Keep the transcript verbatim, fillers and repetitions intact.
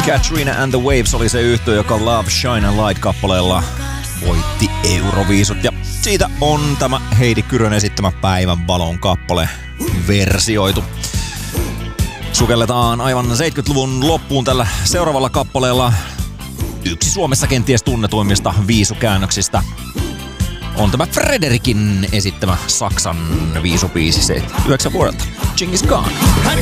Katrina and the Waves oli se yhtye, joka Love, Shine and Light-kappaleella voitti Euroviisut. Ja siitä on tämä Heidi Kyrön esittämä Päivän valon kappale versioitu. Sukelletaan aivan seitsemänkymmentäluvun loppuun tällä seuraavalla kappaleella. Yksi Suomessa kenties tunnetuimmista viisukäännöksistä on tämä Frederikin esittämä Saksan viisubiisi yhdeksän vuodelta. Genghis Khan.